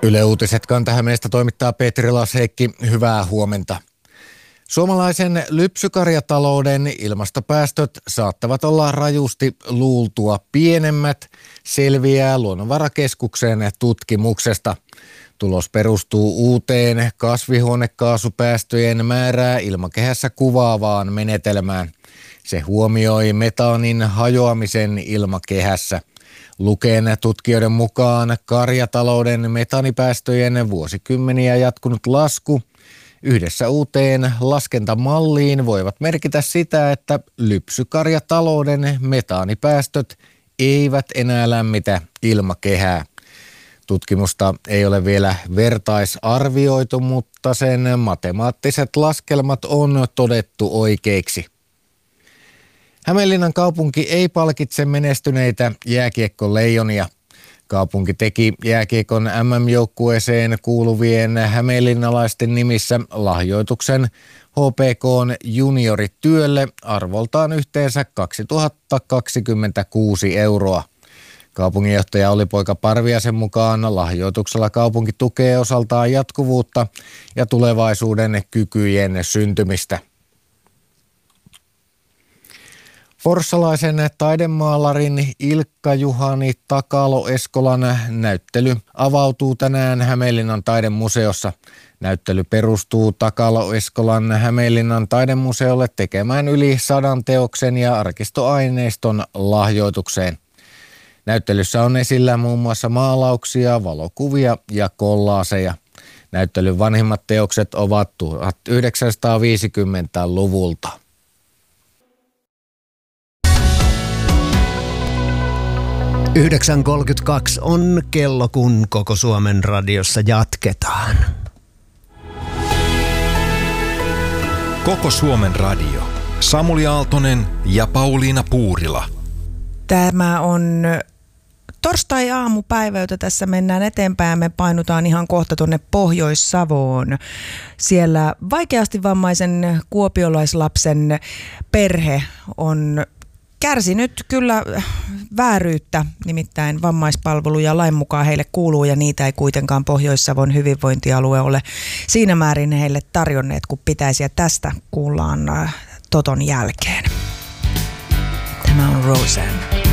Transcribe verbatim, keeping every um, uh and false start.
Yle Uutiset Kanta-Hämeestä toimittaa Petri Lasheikki. Hyvää huomenta. Suomalaisen lypsykarjatalouden ilmastopäästöt saattavat olla rajusti luultua pienemmät, selviää Luonnonvarakeskuksen tutkimuksesta. Tulos perustuu uuteen kasvihuonekaasupäästöjen määrää ilmakehässä kuvaavaan menetelmään. Se huomioi metaanin hajoamisen ilmakehässä. Luken tutkijoiden mukaan karjatalouden metaanipäästöjen vuosikymmeniä jatkunut lasku yhdessä uuteen laskentamalliin voivat merkitä sitä, että lypsykarjatalouden metaanipäästöt eivät enää lämmitä ilmakehää. Tutkimusta ei ole vielä vertaisarvioitu, mutta sen matemaattiset laskelmat on todettu oikeiksi. Hämeenlinnan kaupunki ei palkitse menestyneitä jääkiekkoleijonia. Kaupunki teki jääkiekon M M-joukkueeseen kuuluvien hämeenlinnalaisten nimissä lahjoituksen H P K:n juniorityölle arvoltaan yhteensä kaksituhattakaksikymmentäkuusi euroa. Kaupunginjohtaja Olli-Poika Parviaisen mukaan lahjoituksella kaupunki tukee osaltaan jatkuvuutta ja tulevaisuuden kykyjen syntymistä. Forssalaisen taidemaalarin Ilkka-Juhani Takalo-Eskolan näyttely avautuu tänään Hämeenlinnan taidemuseossa. Näyttely perustuu Takalo-Eskolan Hämeenlinnan taidemuseolle tekemään yli sadan teoksen ja arkistoaineiston lahjoitukseen. Näyttelyssä on esillä muun muassa maalauksia, valokuvia ja kollaaseja. Näyttelyn vanhimmat teokset ovat tuhatyhdeksänsataaviisikymmentäluvulta. yhdeksän kolmekymmentäkaksi on kello, kun Koko Suomen radiossa jatketaan. Koko Suomen radio. Samuli Aaltonen ja Pauliina Puurila. Tämä on torstai-aamupäivä, jota tässä mennään eteenpäin. Me painutaan ihan kohta tuonne Pohjois-Savoon. Siellä vaikeasti vammaisen kuopiolaislapsen perhe on kärsinyt kyllä vääryyttä, nimittäin vammaispalveluja lain mukaan heille kuuluu ja niitä ei kuitenkaan Pohjois-Savon hyvinvointialue ole siinä määrin heille tarjonneet kuin pitäisi, ja tästä kuullaan Toton jälkeen. Tämä on Roseanne.